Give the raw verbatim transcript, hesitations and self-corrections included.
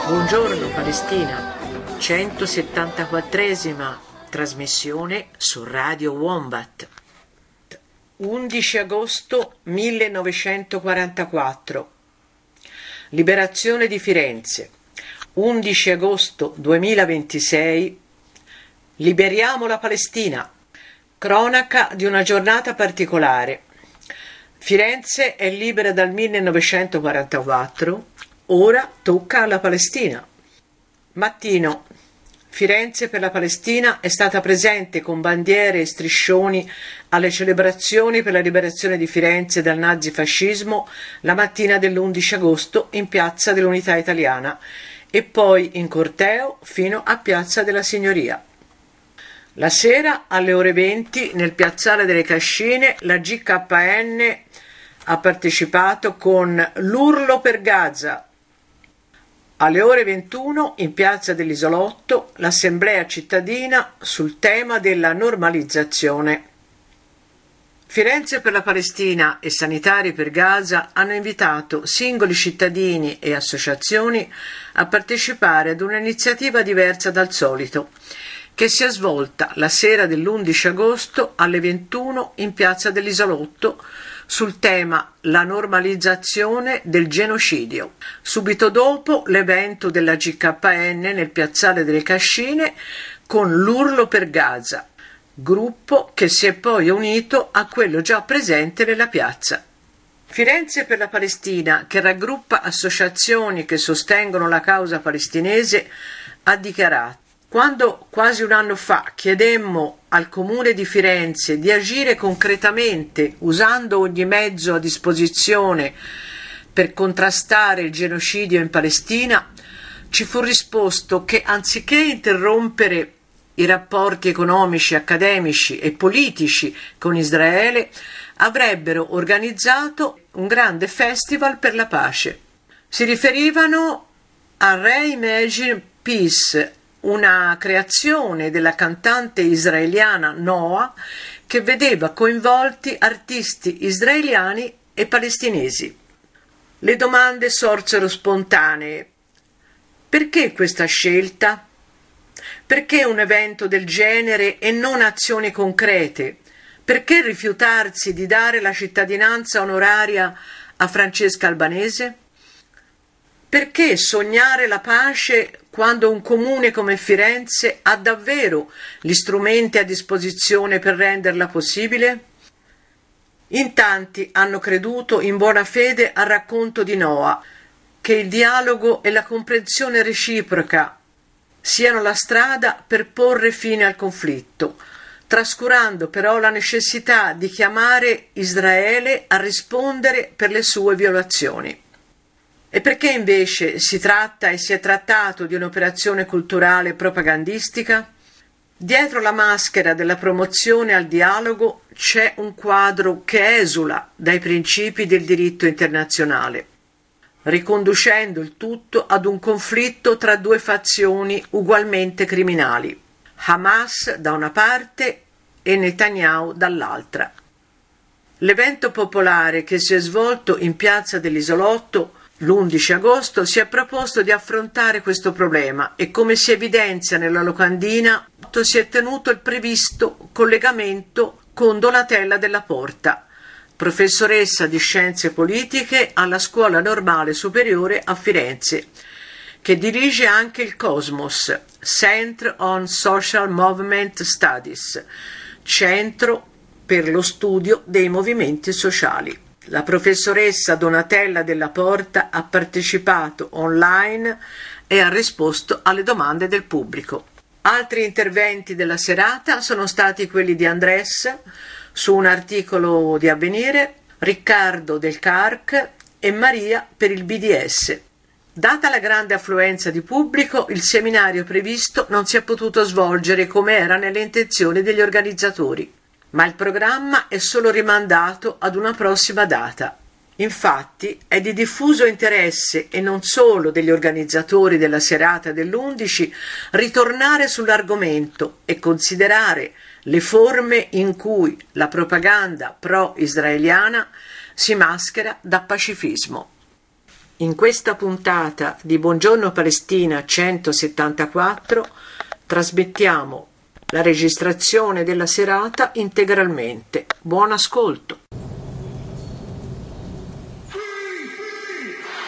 Buongiorno Palestina, centosettantaquattresima trasmissione su Radio Wombat. undici agosto millenovecentoquarantaquattro. Liberazione di Firenze. undici agosto duemilaventisei. Liberiamo la Palestina. Cronaca di una giornata particolare. Firenze è libera dal millenovecentoquarantaquattro, ora tocca alla Palestina. Mattino. Firenze per la Palestina è stata presente con bandiere e striscioni alle celebrazioni per la liberazione di Firenze dal nazifascismo la mattina dell'undici agosto in Piazza dell'Unità Italiana e poi in corteo fino a Piazza della Signoria. La sera alle ore venti nel Piazzale delle Cascine la G K N ha partecipato con l'Urlo per Gaza. Alle ore ventuno in Piazza dell'Isolotto l'Assemblea cittadina sul tema della normalizzazione. Firenze per la Palestina e Sanitari per Gaza hanno invitato singoli cittadini e associazioni a partecipare ad un'iniziativa diversa dal solito, che si è svolta la sera dell'undici agosto alle ventuno in Piazza dell'Isolotto sul tema la normalizzazione del genocidio. Subito dopo l'evento della G K N nel Piazzale delle Cascine con l'Urlo per Gaza, gruppo che si è poi unito a quello già presente nella piazza. Firenze per la Palestina, che raggruppa associazioni che sostengono la causa palestinese, ha dichiarato: quando quasi un anno fa chiedemmo al Comune di Firenze di agire concretamente usando ogni mezzo a disposizione per contrastare il genocidio in Palestina, ci fu risposto che anziché interrompere i rapporti economici, accademici e politici con Israele, avrebbero organizzato un grande festival per la pace. Si riferivano a Reimagine Peace, una creazione della cantante israeliana Noah che vedeva coinvolti artisti israeliani e palestinesi. Le domande sorsero spontanee. Perché questa scelta? Perché un evento del genere e non azioni concrete? Perché rifiutarsi di dare la cittadinanza onoraria a Francesca Albanese? Perché sognare la pace quando un comune come Firenze ha davvero gli strumenti a disposizione per renderla possibile? In tanti hanno creduto in buona fede al racconto di Noah, che il dialogo e la comprensione reciproca siano la strada per porre fine al conflitto, trascurando però la necessità di chiamare Israele a rispondere per le sue violazioni. E perché invece si tratta e si è trattato di un'operazione culturale propagandistica? Dietro la maschera della promozione al dialogo c'è un quadro che esula dai principi del diritto internazionale, riconducendo il tutto ad un conflitto tra due fazioni ugualmente criminali, Hamas da una parte e Netanyahu dall'altra. L'evento popolare che si è svolto in Piazza dell'Isolotto l'undici agosto si è proposto di affrontare questo problema e, come si evidenzia nella locandina, si è tenuto il previsto collegamento con Donatella Della Porta, professoressa di scienze politiche alla Scuola Normale Superiore a Firenze, che dirige anche il Cosmos, Center on Social Movement Studies, centro per lo studio dei movimenti sociali. La professoressa Donatella Della Porta ha partecipato online e ha risposto alle domande del pubblico. Altri interventi della serata sono stati quelli di Andrés su un articolo di Avvenire, Riccardo del C A R C e Maria per il B D S. Data la grande affluenza di pubblico, il seminario previsto non si è potuto svolgere come era nelle intenzioni degli organizzatori, ma il programma è solo rimandato ad una prossima data. Infatti è di diffuso interesse, e non solo degli organizzatori della serata dell'undici, ritornare sull'argomento e considerare le forme in cui la propaganda pro-israeliana si maschera da pacifismo. In questa puntata di Buongiorno Palestina centosettantaquattro trasmettiamo la registrazione della serata integralmente. Buon ascolto!